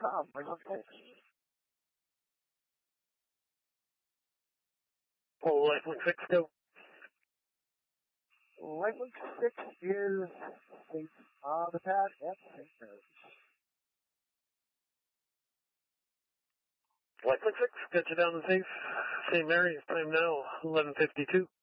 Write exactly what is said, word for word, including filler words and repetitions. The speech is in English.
Tom, Lakewood six. Oh, Lakewood six, go. Lakewood six is safe on the pad at Saint Mary's. Lakewood six, got you down to safe. Saint Mary's, time now, eleven fifty-two.